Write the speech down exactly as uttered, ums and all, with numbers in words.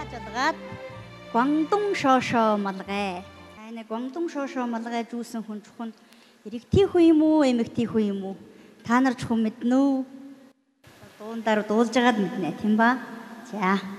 Жадгаад Гуандун шошоо малгай. Аяна Гуандун шошоо малгай жуусан хүн чухна эрэгтэй хүн юм уу, эмэгтэй хүн юм уу? Та нар чухам мэднэ үү? Дуундар дуулж байгаад мэднэ, тийм ба? За.